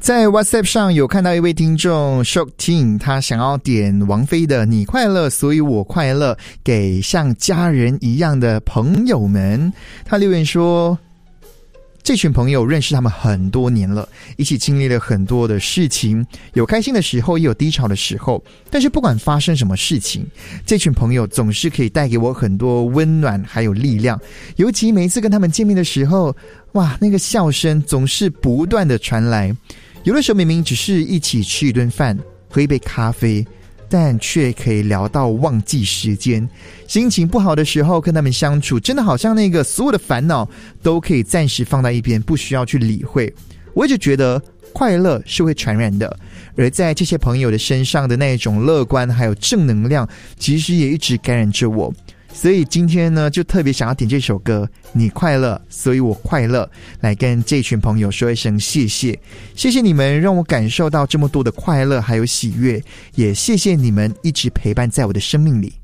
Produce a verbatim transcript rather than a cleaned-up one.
在 WhatsApp 上有看到一位听众 Shock Ting， 他想要点王菲的你快乐所以我快乐给像家人一样的朋友们。他留言说，这群朋友认识他们很多年了，一起经历了很多的事情，有开心的时候也有低潮的时候，但是不管发生什么事情，这群朋友总是可以带给我很多温暖还有力量。尤其每一次跟他们见面的时候，哇，那个笑声总是不断的传来。有的时候明明只是一起吃一顿饭，喝一杯咖啡，但却可以聊到忘记时间。心情不好的时候跟他们相处，真的好像那个所有的烦恼都可以暂时放在一边，不需要去理会。我一直觉得快乐是会传染的，而在这些朋友的身上的那种乐观还有正能量，其实也一直感染着我。所以今天呢，就特别想要点这首歌你快乐所以我快乐，来跟这群朋友说一声谢谢。谢谢你们让我感受到这么多的快乐还有喜悦，也谢谢你们一直陪伴在我的生命里。